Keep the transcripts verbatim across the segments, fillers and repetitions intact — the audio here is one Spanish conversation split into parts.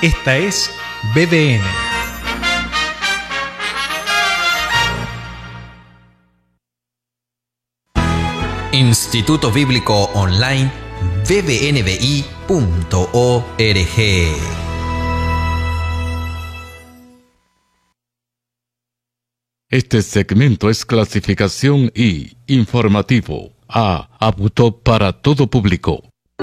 Esta es B B N. Instituto Bíblico Online b b n b i punto org. Este segmento es clasificación I, informativo, A, apto para todo público.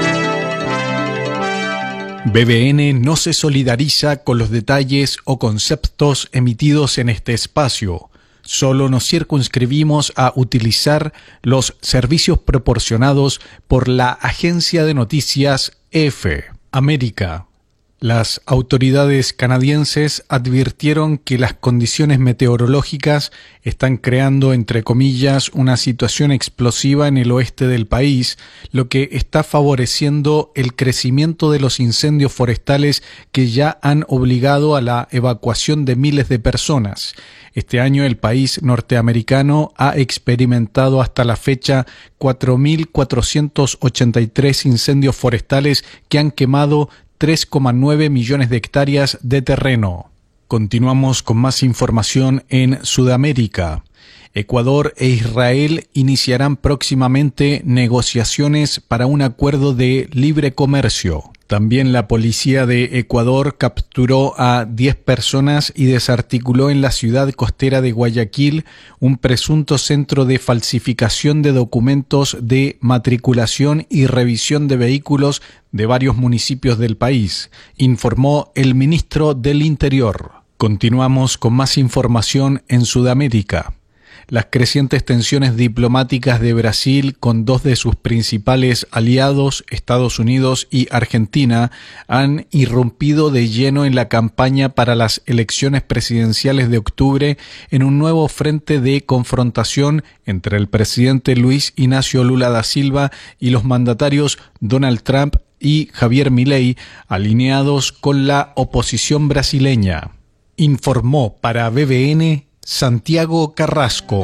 B B N no se solidariza con los detalles o conceptos emitidos en este espacio. Solo nos circunscribimos a utilizar los servicios proporcionados por la agencia de noticias E F E América. Las autoridades canadienses advirtieron que las condiciones meteorológicas están creando, entre comillas, una situación explosiva en el oeste del país, lo que está favoreciendo el crecimiento de los incendios forestales que ya han obligado a la evacuación de miles de personas. Este año el país norteamericano ha experimentado hasta la fecha cuatro mil cuatrocientos ochenta y tres incendios forestales que han quemado tres coma nueve millones de hectáreas de terreno. Continuamos con más información en Sudamérica. Ecuador e Israel iniciarán próximamente negociaciones para un acuerdo de libre comercio. También la policía de Ecuador capturó a diez personas y desarticuló en la ciudad costera de Guayaquil un presunto centro de falsificación de documentos de matriculación y revisión de vehículos de varios municipios del país, informó el ministro del Interior. Continuamos con más información en Sudamérica. Las crecientes tensiones diplomáticas de Brasil con dos de sus principales aliados, Estados Unidos y Argentina, han irrumpido de lleno en la campaña para las elecciones presidenciales de octubre en un nuevo frente de confrontación entre el presidente Luis Ignacio Lula da Silva y los mandatarios Donald Trump y Javier Milei, alineados con la oposición brasileña. Informó para B B N Santiago Carrasco.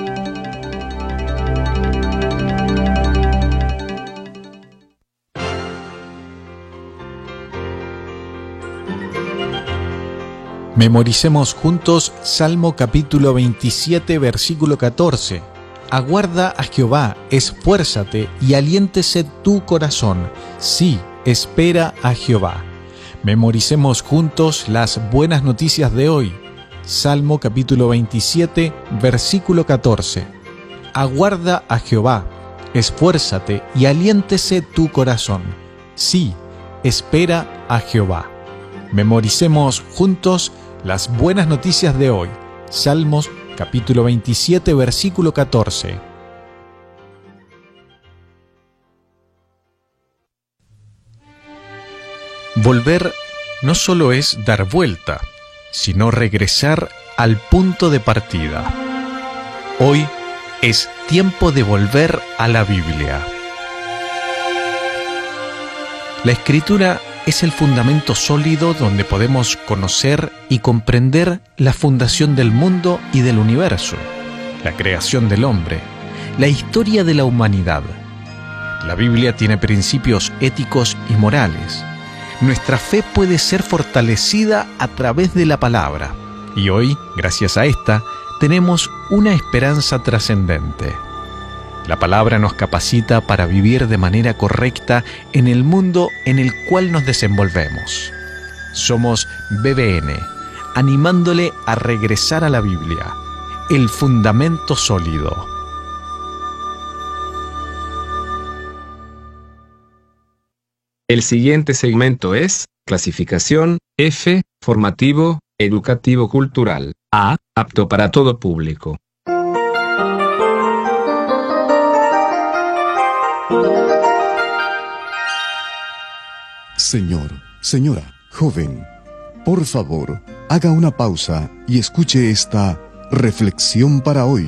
Memoricemos juntos Salmo capítulo veintisiete, versículo catorce. Aguarda a Jehová, esfuérzate y aliéntese tu corazón. Sí, espera a Jehová. Memoricemos juntos las buenas noticias de hoy. Salmo capítulo veintisiete, versículo catorce. Aguarda a Jehová, esfuérzate y aliéntese tu corazón. Sí, espera a Jehová. Memoricemos juntos las buenas noticias de hoy. Salmos capítulo veintisiete, versículo catorce. Volver no solo es dar vuelta, sino regresar al punto de partida. Hoy es tiempo de volver a la Biblia. La Escritura es el fundamento sólido donde podemos conocer y comprender la fundación del mundo y del universo, la creación del hombre, la historia de la humanidad. La Biblia tiene principios éticos y morales. Nuestra fe puede ser fortalecida a través de la palabra, y hoy, gracias a esta, tenemos una esperanza trascendente. La palabra nos capacita para vivir de manera correcta en el mundo en el cual nos desenvolvemos. Somos B B N, animándole a regresar a la Biblia, el fundamento sólido. El siguiente segmento es clasificación F, formativo, educativo cultural, A, apto para todo público. Señor, señora, joven, por favor, haga una pausa y escuche esta reflexión para hoy.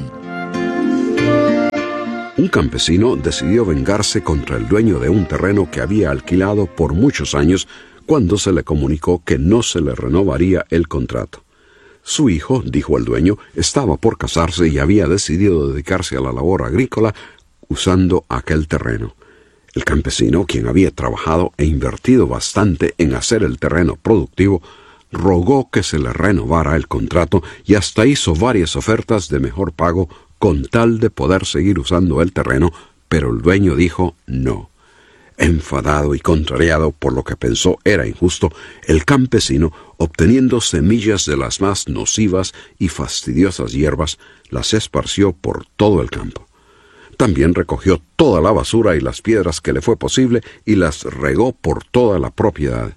Un campesino decidió vengarse contra el dueño de un terreno que había alquilado por muchos años cuando se le comunicó que no se le renovaría el contrato. Su hijo, dijo el dueño, estaba por casarse y había decidido dedicarse a la labor agrícola usando aquel terreno. El campesino, quien había trabajado e invertido bastante en hacer el terreno productivo, rogó que se le renovara el contrato y hasta hizo varias ofertas de mejor pago con tal de poder seguir usando el terreno, pero el dueño dijo no. Enfadado y contrariado por lo que pensó era injusto, el campesino, obteniendo semillas de las más nocivas y fastidiosas hierbas, las esparció por todo el campo. También recogió toda la basura y las piedras que le fue posible y las regó por toda la propiedad.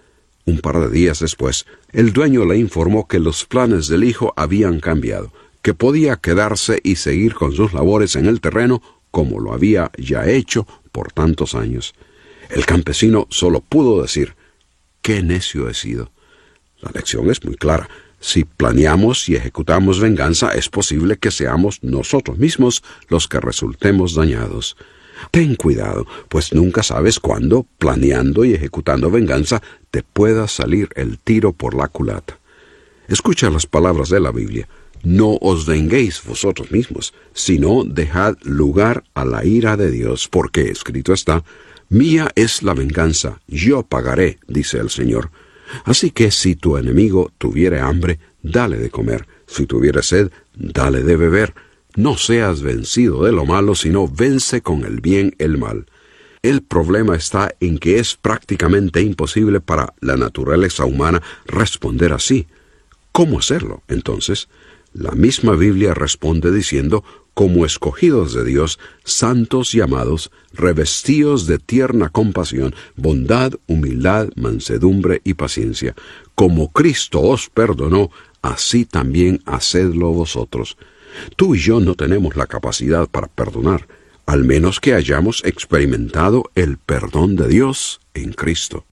Un par de días después, el dueño le informó que los planes del hijo habían cambiado, que podía quedarse y seguir con sus labores en el terreno como lo había ya hecho por tantos años. El campesino solo pudo decir: «¡Qué necio he sido!». La lección es muy clara. Si planeamos y ejecutamos venganza, es posible que seamos nosotros mismos los que resultemos dañados. Ten cuidado, pues nunca sabes cuándo, planeando y ejecutando venganza, te pueda salir el tiro por la culata. Escucha las palabras de la Biblia. No os venguéis vosotros mismos, sino dejad lugar a la ira de Dios, porque escrito está: «Mía es la venganza, yo pagaré», dice el Señor. Así que si tu enemigo tuviere hambre, dale de comer; si tuviere sed, dale de beber. No seas vencido de lo malo, sino vence con el bien el mal. El problema está en que es prácticamente imposible para la naturaleza humana responder así. ¿Cómo hacerlo, entonces? La misma Biblia responde diciendo: «Como escogidos de Dios, santos y amados, revestidos de tierna compasión, bondad, humildad, mansedumbre y paciencia. Como Cristo os perdonó, así también hacedlo vosotros». Tú y yo no tenemos la capacidad para perdonar, al menos que hayamos experimentado el perdón de Dios en Cristo.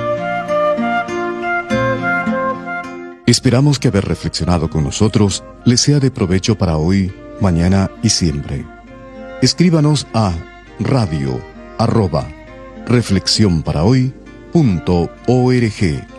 Esperamos que haber reflexionado con nosotros les sea de provecho para hoy, mañana y siempre. Escríbanos a radio arroba reflexión para hoy punto org.